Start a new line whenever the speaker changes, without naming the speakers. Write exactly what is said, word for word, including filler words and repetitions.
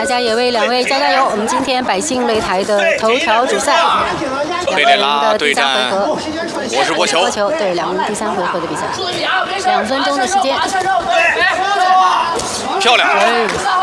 大家也为两位加加油！我们今天百姓擂台的头条主赛，两个人的第三回合，
我是波球，
波球对两人第三回合的比赛，两分钟的时间，
漂亮。